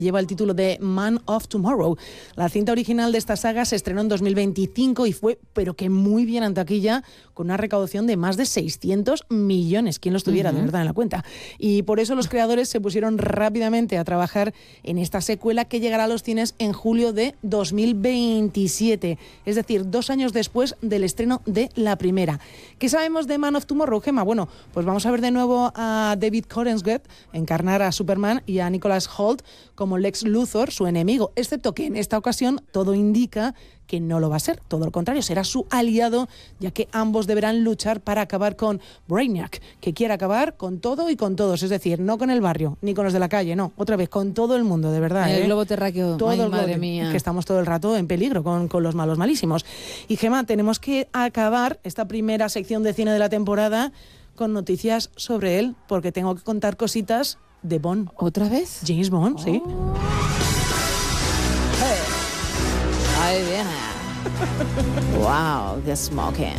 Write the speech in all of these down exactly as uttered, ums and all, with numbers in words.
lleva el título de Man of Tomorrow. La cinta original de esta saga se estrenó en dos mil veinticinco y fue, pero que muy bien en taquilla, con una recaudación de más de seiscientos millones. ¿Quién los tuviera, uh-huh. de verdad, en la cuenta? Y por eso los creadores se pusieron rápidamente a trabajar en esta secuela que llegará a los cines en julio de dos mil veintisiete. Es decir, dos años después del estreno de la primera. ¿Qué sabemos de Man of Tomorrow, Gemma? Bueno, pues vamos a ver de nuevo a David Corenswet encarnar a Superman y a Nicholas Hoult como Lex Luthor, su enemigo, excepto que en esta ocasión todo indica que no lo va a ser, todo lo contrario, será su aliado, ya que ambos deberán luchar para acabar con Brainiac, que quiere acabar con todo y con todos, es decir, no con el barrio, ni con los de la calle, no, otra vez, con todo el mundo, de verdad. El ¿eh? globo terráqueo, todo ay, el madre globo, mía. Que estamos todo el rato en peligro con, con los malos malísimos. Y Gemma, tenemos que acabar esta primera sección de cine de la temporada con noticias sobre él, porque tengo que contar cositas de Bond. ¿Otra vez? James Bond, oh. sí. Hey. Ahí viene. Wow, the smoking.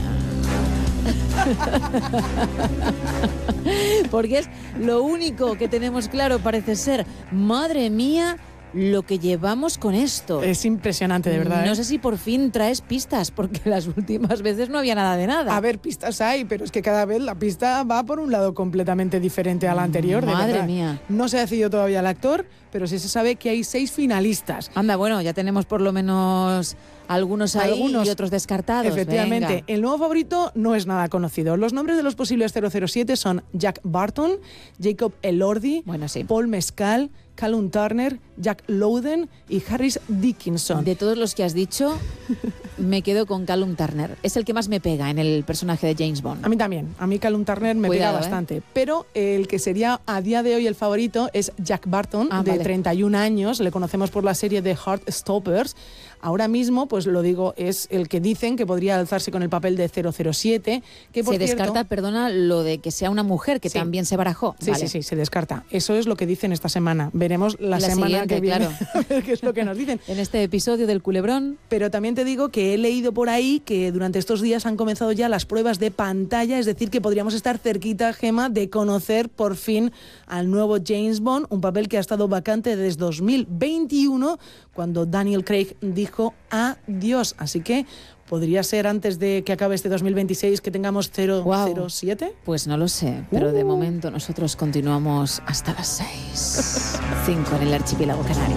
Porque es lo único que tenemos claro, parece ser. Madre mía, lo que llevamos con esto. Es impresionante, de verdad. No ¿eh? sé si por fin traes pistas, porque las últimas veces no había nada de nada. A ver, pistas hay, pero es que cada vez la pista va por un lado completamente diferente a la anterior. De Madre verdad. mía. No se ha decidido todavía el actor, pero sí se sabe que hay seis finalistas. Anda, bueno, ya tenemos por lo menos algunos ahí algunos, y otros descartados. Efectivamente. Venga. El nuevo favorito no es nada conocido. Los nombres de los posibles cero cero siete son Jack Barton, Jacob Elordi, bueno, sí. Paul Mescal, Callum Turner, Jack Lowden y Harris Dickinson. De todos los que has dicho, me quedo con Callum Turner. Es el que más me pega en el personaje de James Bond. A mí también. A mí Callum Turner me Cuidado, pega bastante. ¿eh? Pero el que sería a día de hoy el favorito es Jack Barton, ah, de vale. treinta y un años. Le conocemos por la serie de Heartstoppers. Ahora mismo, pues lo digo, es el que dicen que podría alzarse con el papel de cero cero siete. Que por se cierto, descarta, perdona, lo de que sea una mujer, que sí. también se barajó. Sí, vale. sí, sí, se descarta. Eso es lo que dicen esta semana. Veremos la, la semana siguiente, que viene claro. a ver qué es lo que nos dicen. En este episodio del Culebrón. Pero también te digo que he leído por ahí que durante estos días han comenzado ya las pruebas de pantalla, es decir, que podríamos estar cerquita, Gemma, de conocer por fin al nuevo James Bond, un papel que ha estado vacante desde dos mil veintiuno, cuando Daniel Craig dijo adiós. Así que podría ser antes de que acabe este dos mil veintiséis que tengamos cero cero siete. Wow. Pues no lo sé, pero uh. de momento nosotros continuamos hasta las seis. cinco en el archipiélago canario.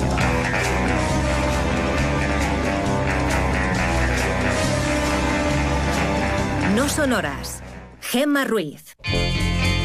No son horas. Gemma Ruiz.